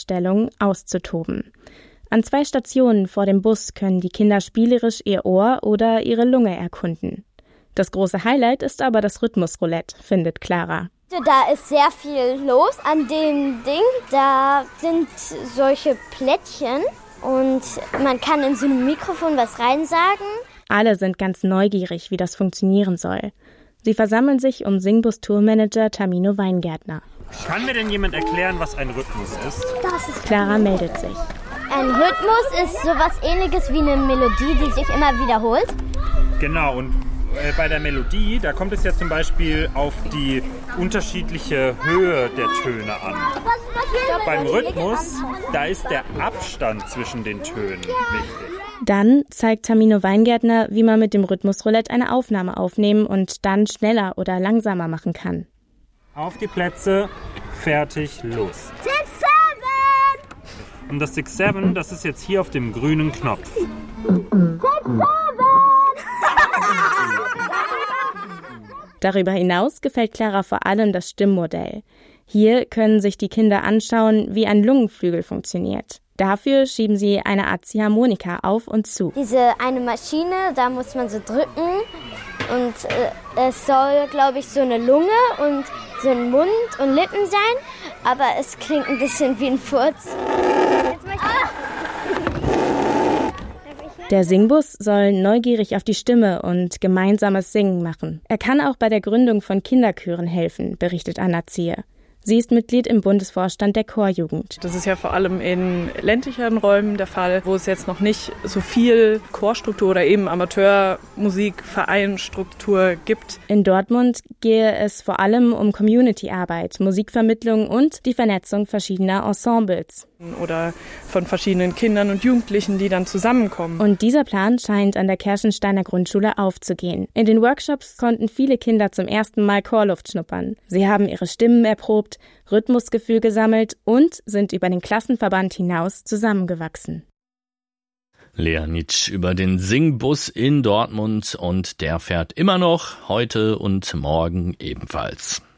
Vorstellungen auszutoben. An 2 Stationen vor dem Bus können die Kinder spielerisch ihr Ohr oder ihre Lunge erkunden. Das große Highlight ist aber das Rhythmusroulette, findet Clara. Da ist sehr viel los an dem Ding. Da sind solche Plättchen und man kann in so ein Mikrofon was reinsagen. Alle sind ganz neugierig, wie das funktionieren soll. Sie versammeln sich um Singbus-Tourmanager Tamino Weingärtner. Kann mir denn jemand erklären, was ein Rhythmus ist? Clara meldet sich. Ein Rhythmus ist sowas Ähnliches wie eine Melodie, die sich immer wiederholt. Genau, und bei der Melodie, da kommt es ja zum Beispiel auf die unterschiedliche Höhe der Töne an. Beim Rhythmus, da ist der Abstand zwischen den Tönen wichtig. Dann zeigt Tamino Weingärtner, wie man mit dem Rhythmusroulette eine Aufnahme aufnehmen und dann schneller oder langsamer machen kann. Auf die Plätze, fertig, los. 6, 7! Und das 6, 7, das ist jetzt hier auf dem grünen Knopf. 6, 7! Darüber hinaus gefällt Clara vor allem das Stimmmodell. Hier können sich die Kinder anschauen, wie ein Lungenflügel funktioniert. Dafür schieben sie eine Art Ziehharmonika auf und zu. Diese eine Maschine, da muss man so drücken und es soll, glaube ich, so eine Lunge und so ein Mund und Lippen sein, aber es klingt ein bisschen wie ein Furz. Der Singbus soll neugierig auf die Stimme und gemeinsames Singen machen. Er kann auch bei der Gründung von Kinderchören helfen, berichtet Anna Ziehe. Sie ist Mitglied im Bundesvorstand der Chorjugend. Das ist ja vor allem in ländlicheren Räumen der Fall, wo es jetzt noch nicht so viel Chorstruktur oder eben Amateurmusikvereinstruktur gibt. In Dortmund gehe es vor allem um Community-Arbeit, Musikvermittlung und die Vernetzung verschiedener Ensembles. Oder von verschiedenen Kindern und Jugendlichen, die dann zusammenkommen. Und dieser Plan scheint an der Kerschensteiner Grundschule aufzugehen. In den Workshops konnten viele Kinder zum ersten Mal Chorluft schnuppern. Sie haben ihre Stimmen erprobt, Rhythmusgefühl gesammelt und sind über den Klassenverband hinaus zusammengewachsen. Lea Nitsch über den Singbus in Dortmund und der fährt immer noch heute und morgen ebenfalls.